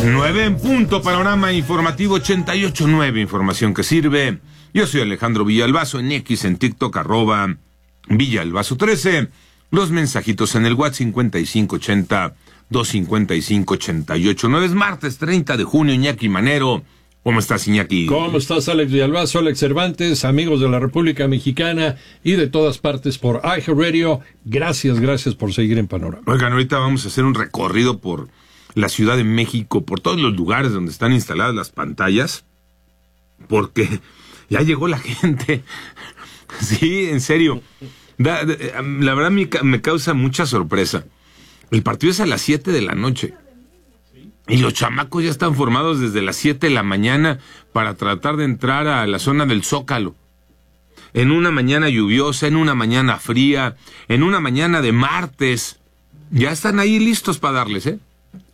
9 en punto, panorama informativo 88.9, información que sirve. Yo soy Alejandro Villalbazo, en X, en TikTok, @Villalbazo13. Los mensajitos en el WhatsApp 5580-255-88. Es martes 30 de junio, Iñaki Manero. ¿Cómo estás, Iñaki? ¿Cómo estás, Alex Villalbazo, Alex Cervantes, amigos de la República Mexicana y de todas partes por iHeartRadio? Gracias por seguir en Panorama. Oigan, ahorita vamos a hacer un recorrido por la Ciudad de México, por todos los lugares donde están instaladas las pantallas, porque ya llegó la gente. Sí, en serio. La verdad me causa mucha sorpresa. El partido es a las 7 de la noche. Y los chamacos ya están formados desde las 7 de la mañana para tratar de entrar a la zona del Zócalo. En una mañana lluviosa, en una mañana fría, en una mañana de martes. Ya están ahí listos para darles, ¿eh?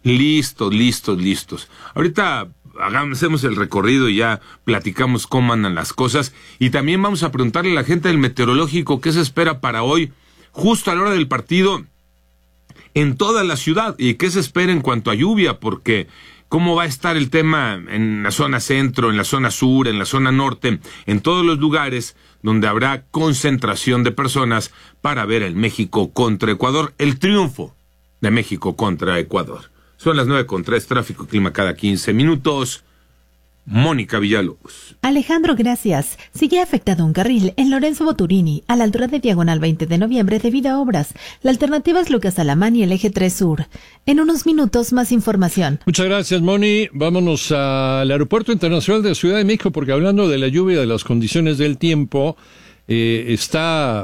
Listos. Ahorita hacemos el recorrido y ya platicamos cómo andan las cosas. Y también vamos a preguntarle a la gente del meteorológico qué se espera para hoy, justo a la hora del partido, en toda la ciudad, y qué se espera en cuanto a lluvia, porque cómo va a estar el tema en la zona centro, en la zona sur, en la zona norte, en todos los lugares donde habrá concentración de personas para ver el México contra Ecuador, el triunfo de México contra Ecuador. Son las 9:03, tráfico y clima cada 15 minutos. Mónica Villalobos. Alejandro, gracias. Sigue afectado un carril en Lorenzo Boturini, a la altura de Diagonal 20 de Noviembre, debido a obras. La alternativa es Lucas Alamán y el Eje 3 Sur. En unos minutos, más información. Muchas gracias, Moni. Vámonos al Aeropuerto Internacional de Ciudad de México, porque hablando de la lluvia y de las condiciones del tiempo, está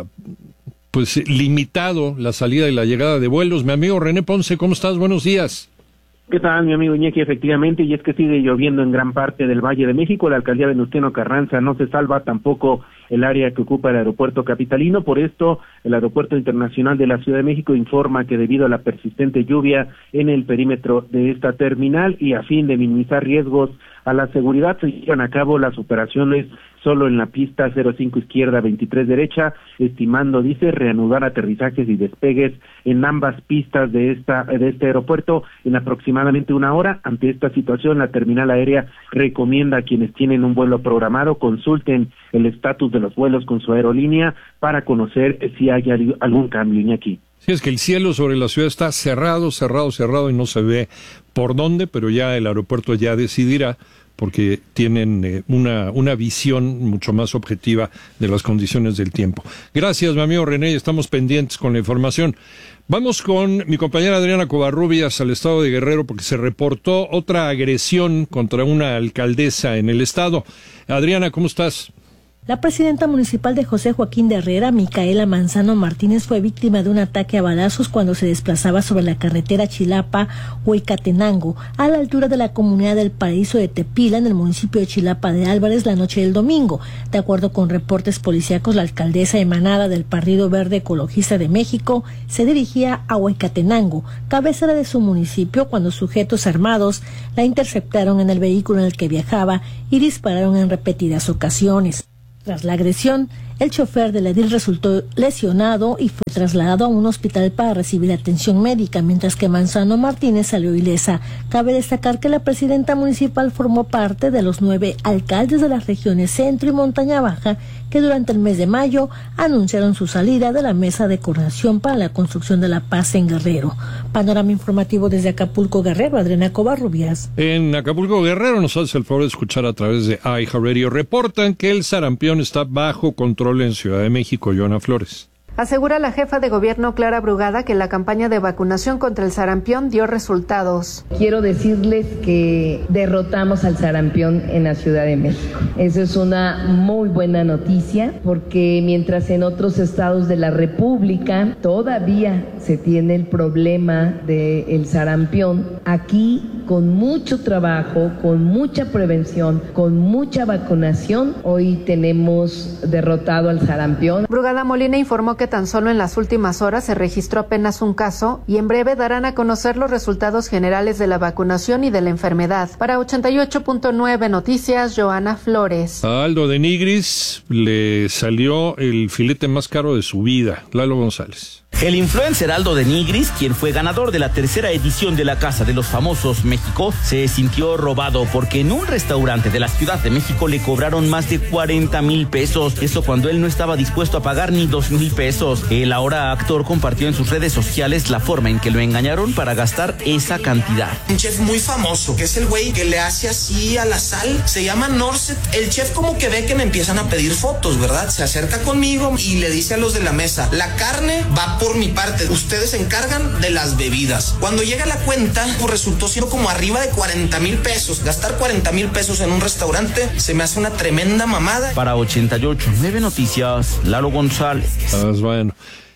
pues limitado la salida y la llegada de vuelos. Mi amigo René Ponce, ¿cómo estás? Buenos días. ¿Qué tal, mi amigo Iñaki? Efectivamente, y es que sigue lloviendo en gran parte del Valle de México. La alcaldía Venustiano Carranza no se salva, tampoco el área que ocupa el aeropuerto capitalino. Por esto, el Aeropuerto Internacional de la Ciudad de México informa que debido a la persistente lluvia en el perímetro de esta terminal y a fin de minimizar riesgos a la seguridad, se llevan a cabo las operaciones solo en la pista 05 izquierda 23 derecha, estimando, dice, reanudar aterrizajes y despegues en ambas pistas de este aeropuerto en aproximadamente una hora. Ante esta situación, la terminal aérea recomienda a quienes tienen un vuelo programado consulten el estatus de los vuelos con su aerolínea para conocer si hay algún cambio, Iñaki. Sí, es que el cielo sobre la ciudad está cerrado y no se ve por dónde, pero ya el aeropuerto ya decidirá, porque tienen una visión mucho más objetiva de las condiciones del tiempo. Gracias, mi amigo René, estamos pendientes con la información. Vamos con mi compañera Adriana Covarrubias al estado de Guerrero, porque se reportó otra agresión contra una alcaldesa en el estado. Adriana, ¿cómo estás? La presidenta municipal de José Joaquín de Herrera, Micaela Manzano Martínez, fue víctima de un ataque a balazos cuando se desplazaba sobre la carretera Chilapa-Hueycatenango, a la altura de la comunidad del Paraíso de Tepila, en el municipio de Chilapa de Álvarez, la noche del domingo. De acuerdo con reportes policíacos, la alcaldesa emanada del Partido Verde Ecologista de México se dirigía a Hueycatenango, cabecera de su municipio, cuando sujetos armados la interceptaron en el vehículo en el que viajaba y dispararon en repetidas ocasiones. Tras la agresión, el chofer del edil resultó lesionado y fue trasladado a un hospital para recibir atención médica, mientras que Manzano Martínez salió ilesa. Cabe destacar que la presidenta municipal formó parte de los 9 alcaldes de las regiones Centro y Montaña Baja que durante el mes de mayo anunciaron su salida de la Mesa de Coordinación para la Construcción de la Paz en Guerrero. Panorama informativo desde Acapulco, Guerrero, Adriana Covarrubias. En Acapulco, Guerrero, nos hace el favor de escuchar a través de iHeartRadio. Reportan que el sarampión está bajo control en Ciudad de México. Joana Flores. Asegura la jefa de gobierno Clara Brugada que la campaña de vacunación contra el sarampión dio resultados. Quiero decirles que derrotamos al sarampión en la Ciudad de México. Eso es una muy buena noticia, porque mientras en otros estados de la República todavía se tiene el problema del sarampión, aquí con mucho trabajo, con mucha prevención, con mucha vacunación, hoy tenemos derrotado al sarampión. Brugada Molina informó que tan solo en las últimas horas se registró apenas un caso y en breve darán a conocer los resultados generales de la vacunación y de la enfermedad. Para 88.9 Noticias, Joana Flores. A Aldo de Nigris le salió el filete más caro de su vida. Lalo González. El influencer Aldo de Nigris, quien fue ganador de la tercera edición de la Casa de los Famosos México, se sintió robado porque en un restaurante de la Ciudad de México le cobraron más de 40,000 pesos. Eso cuando él no estaba dispuesto a pagar ni 2,000 pesos. El ahora actor compartió en sus redes sociales la forma en que lo engañaron para gastar esa cantidad. Un chef muy famoso, que es el güey que le hace así a la sal, se llama Norset. El chef como que ve que me empiezan a pedir fotos, ¿verdad? Se acerca conmigo y le dice a los de la mesa, la carne va por mi parte, ustedes se encargan de las bebidas. Cuando llega la cuenta, pues resultó siendo como arriba de 40,000 pesos. Gastar 40,000 pesos en un restaurante se me hace una tremenda mamada. Para 88.9 Noticias, Lalo González. Bueno.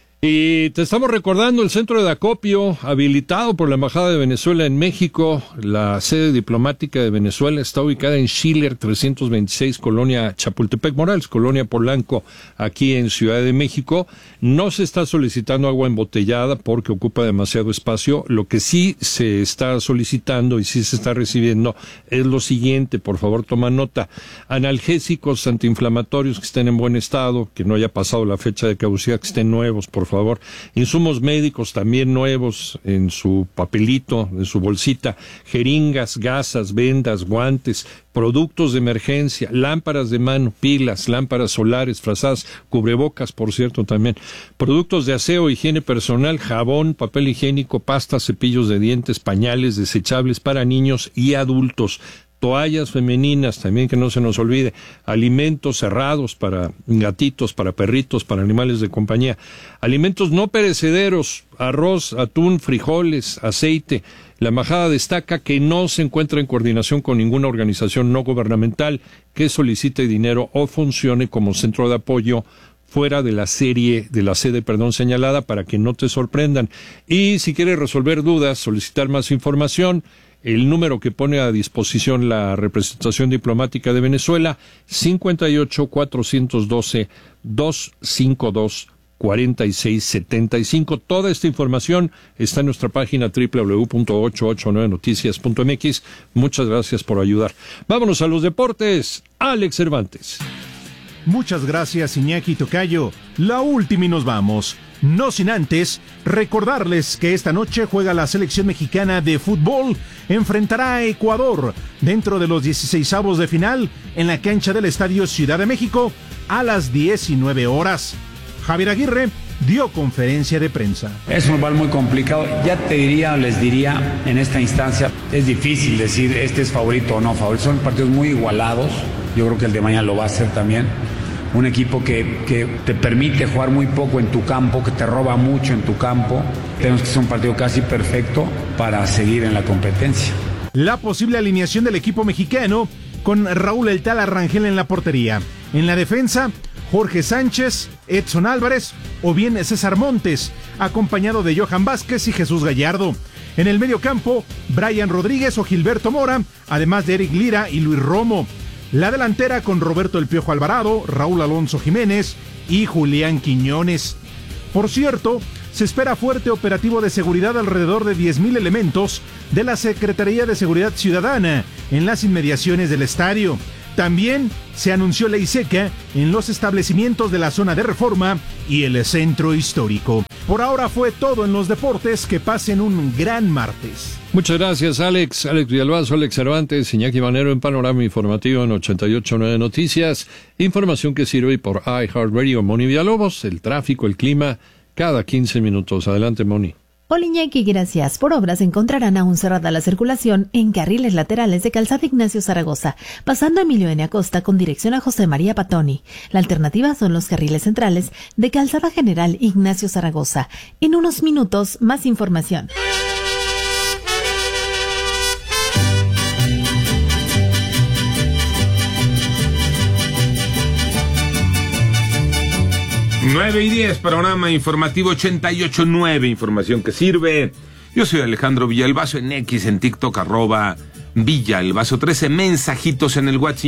Y te estamos recordando el centro de acopio habilitado por la Embajada de Venezuela en México. La sede diplomática de Venezuela está ubicada en Schiller 326, Colonia Chapultepec Morales, Colonia Polanco, aquí en Ciudad de México. No se está solicitando agua embotellada porque ocupa demasiado espacio. Lo que sí se está solicitando y sí se está recibiendo es lo siguiente, por favor toma nota. Analgésicos antiinflamatorios que estén en buen estado, que no haya pasado la fecha de caducidad, que estén nuevos, por favor. Insumos médicos también nuevos en su papelito, en su bolsita. Jeringas, gasas, vendas, guantes, productos de emergencia, lámparas de mano, pilas, lámparas solares, frazadas, cubrebocas, por cierto, también. Productos de aseo, higiene personal, jabón, papel higiénico, pastas, cepillos de dientes, pañales desechables para niños y adultos. Toallas femeninas, también que no se nos olvide, alimentos cerrados para gatitos, para perritos, para animales de compañía, alimentos no perecederos, arroz, atún, frijoles, aceite. La embajada destaca que no se encuentra en coordinación con ninguna organización no gubernamental que solicite dinero o funcione como centro de apoyo fuera de la sede señalada, para que no te sorprendan. Y si quieres resolver dudas, solicitar más información, el número que pone a disposición la representación diplomática de Venezuela, 58-412-252-4675. Toda esta información está en nuestra página www.889noticias.mx. Muchas gracias por ayudar. Vámonos a los deportes. Alex Cervantes. Muchas gracias, Iñaki Tocayo. La última y nos vamos. No sin antes recordarles que esta noche juega la selección mexicana de fútbol, enfrentará a Ecuador dentro de los 16avos de final en la cancha del Estadio Ciudad de México a las 19 horas. Javier Aguirre dio conferencia de prensa. Es un rival muy complicado, les diría en esta instancia, es difícil decir este es favorito o no favorito, son partidos muy igualados, yo creo que el de mañana lo va a hacer también. Un equipo que te permite jugar muy poco en tu campo, que te roba mucho en tu campo. Tenemos que hacer un partido casi perfecto para seguir en la competencia. La posible alineación del equipo mexicano con Raúl El Tala Rangel en la portería. En la defensa, Jorge Sánchez, Edson Álvarez o bien César Montes, acompañado de Johan Vázquez y Jesús Gallardo. En el medio campo, Brian Rodríguez o Gilberto Mora, además de Eric Lira y Luis Romo. La delantera con Roberto El Piojo Alvarado, Raúl Alonso Jiménez y Julián Quiñones. Por cierto, se espera fuerte operativo de seguridad alrededor de 10,000 elementos de la Secretaría de Seguridad Ciudadana en las inmediaciones del estadio. También se anunció ley seca en los establecimientos de la zona de Reforma y el centro histórico. Por ahora fue todo en los deportes. Que pasen un gran martes. Muchas gracias, Alex. Alex Villalbazo, Alex Cervantes, Iñaki Manero en Panorama Informativo en 88.9 Noticias. Información que sirve por iHeartRadio. Moni Villalobos, el tráfico, el clima, cada 15 minutos. Adelante, Moni. Hola, Iñaki, gracias. Por obras encontrarán aún cerrada la circulación en carriles laterales de Calzada Ignacio Zaragoza, pasando Emilio N. Acosta con dirección a José María Patoni. La alternativa son los carriles centrales de Calzada General Ignacio Zaragoza. En unos minutos, más información. Nueve y 10, Panorama Informativo 88.9, información que sirve. Yo soy Alejandro Villalbazo en X, en TikTok, @Villalbazo 13, mensajitos en el WhatsApp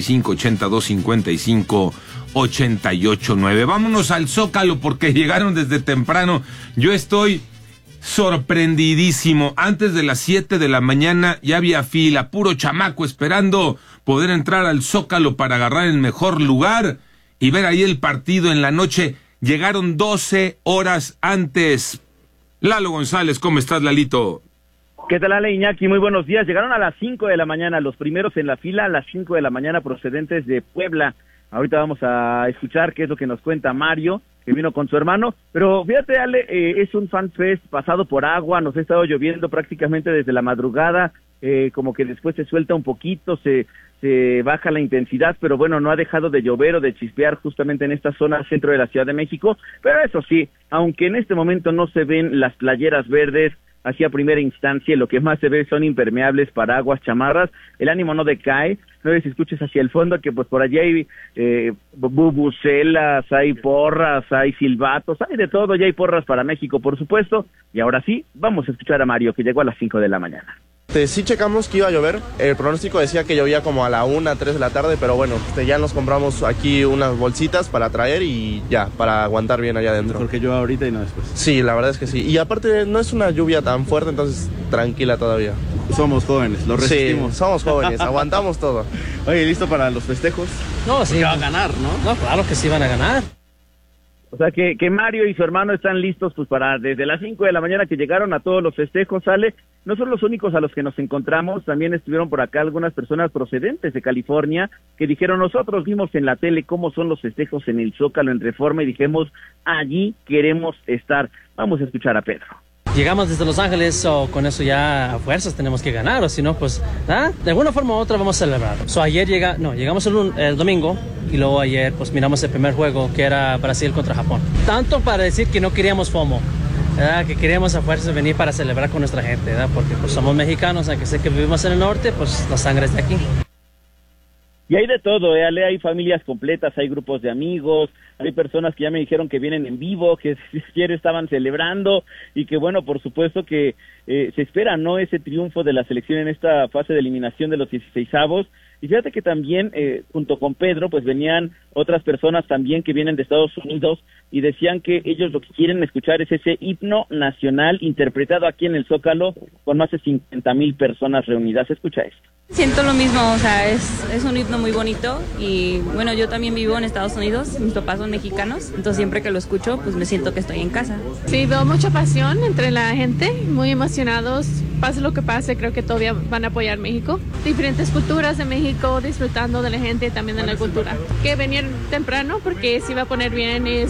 55825588.9. Vámonos al Zócalo porque llegaron desde temprano. Yo estoy sorprendidísimo. Antes de las 7 de la mañana ya había fila, puro chamaco esperando poder entrar al Zócalo para agarrar el mejor lugar y ver ahí el partido en la noche. llegaron 12 horas antes. Lalo González, ¿cómo estás, Lalito? ¿Qué tal, Ale, Iñaki? Muy buenos días. Llegaron a las 5 de la mañana, los primeros en la fila a las 5 de la mañana procedentes de Puebla. Ahorita vamos a escuchar qué es lo que nos cuenta Mario, que vino con su hermano. Pero fíjate, Ale, es un fan fest pasado por agua, nos ha estado lloviendo prácticamente desde la madrugada, como que después se suelta un poquito, se baja la intensidad, pero bueno, no ha dejado de llover o de chispear justamente en esta zona centro de la Ciudad de México. Pero eso sí, aunque en este momento no se ven las playeras verdes, así a primera instancia, lo que más se ve son impermeables, paraguas, chamarras, el ánimo no decae. No sé si escuches hacia el fondo que pues por allí hay bubucelas, hay porras, hay silbatos, hay de todo, ya hay porras para México, por supuesto. Y ahora sí, vamos a escuchar a Mario, que llegó a las 5 de la mañana. Sí checamos que iba a llover, el pronóstico decía que llovía como a la 1, 3 de la tarde, pero bueno, ya nos compramos aquí unas bolsitas para traer y ya, para aguantar bien allá adentro. Porque llueva ahorita y no después. Sí, la verdad es que sí, y aparte no es una lluvia tan fuerte, entonces tranquila todavía. Somos jóvenes, lo resistimos. Sí, somos jóvenes, aguantamos todo. Oye, ¿listo para los festejos? No, sí. Va a ganar, ¿no? No, claro que sí van a ganar. O sea que Mario y su hermano están listos pues para desde las 5 de la mañana que llegaron a todos los festejos, ¿sale? No son los únicos a los que nos encontramos, también estuvieron por acá algunas personas procedentes de California que dijeron, nosotros vimos en la tele cómo son los festejos en el Zócalo, en Reforma, y dijimos, allí queremos estar. Vamos a escuchar a Pedro. Llegamos desde Los Ángeles, con eso ya a fuerzas tenemos que ganar, o si no, pues, de alguna forma u otra vamos a celebrar. Llegamos el domingo, y luego ayer, pues, miramos el primer juego, que era Brasil contra Japón. Tanto para decir que no queríamos FOMO, ¿verdad? Que queríamos a fuerzas venir para celebrar con nuestra gente, ¿verdad? Porque, pues, somos mexicanos, aunque sé que vivimos en el norte, pues, la sangre es de aquí. Y hay de todo, Ale, hay familias completas, hay grupos de amigos, hay personas que ya me dijeron que vienen en vivo, que si siquiera estaban celebrando, y que bueno, por supuesto que se espera, ¿no?, ese triunfo de la selección en esta fase de eliminación de los 16avos. Y fíjate que también, junto con Pedro, pues venían otras personas también que vienen de Estados Unidos y decían que ellos lo que quieren escuchar es ese himno nacional interpretado aquí en el Zócalo con más de 50,000 personas reunidas. Escucha esto. Siento lo mismo, o sea, es un himno muy bonito y bueno, yo también vivo en Estados Unidos, mis papás son mexicanos, entonces siempre que lo escucho, pues me siento que estoy en casa. Sí, veo mucha pasión entre la gente, muy emocionados, pase lo que pase, creo que todavía van a apoyar México. Diferentes culturas de México, disfrutando de la gente y también de la cultura. Que venir temprano porque se va a poner bien. Y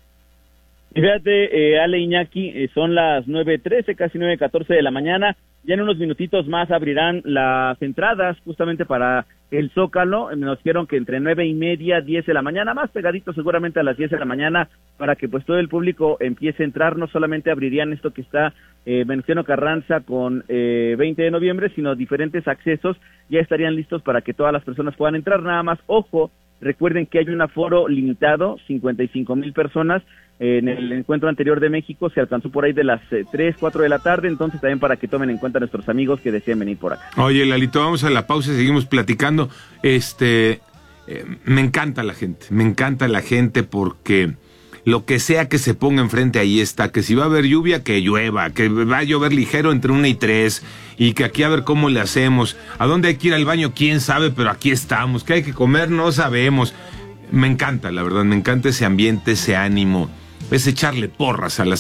fíjate, Ale, Iñaki, son las 9:13, casi 9:14 de la mañana. Ya en unos minutitos más abrirán las entradas justamente para el Zócalo. Nos dijeron que entre 9:30, 10 de la mañana, más pegadito seguramente a las 10 de la mañana, para que pues todo el público empiece a entrar. No solamente abrirían esto que está Venustiano Carranza con 20 de noviembre, sino diferentes accesos ya estarían listos para que todas las personas puedan entrar. Nada más, ojo, recuerden que hay un aforo limitado, 55,000 personas. En el encuentro anterior de México se alcanzó por ahí de las 3, 4 de la tarde, entonces también para que tomen en cuenta a nuestros amigos que deseen venir por acá. Oye, Lalito, vamos a la pausa y seguimos platicando. Me encanta la gente porque lo que sea que se ponga enfrente ahí está, que si va a haber lluvia, que llueva, que va a llover ligero entre 1 y 3, y que aquí a ver cómo le hacemos, a dónde hay que ir al baño, quién sabe, pero aquí estamos, que hay que comer, no sabemos. Me encanta, la verdad, me encanta ese ambiente, ese ánimo, es echarle porras a la